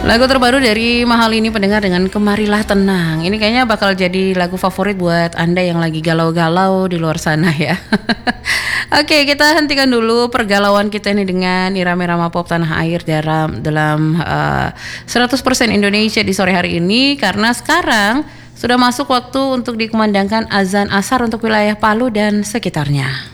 Lagu terbaru dari Mahal ini pendengar dengan Kemarilah Tenang. Ini kayaknya bakal jadi lagu favorit buat Anda yang lagi galau-galau di luar sana ya. Oke, kita hentikan dulu pergalauan kita ini dengan irama-irama pop tanah air dalam 100% Indonesia di sore hari ini, karena sekarang sudah masuk waktu untuk dikumandangkan azan asar untuk wilayah Palu dan sekitarnya.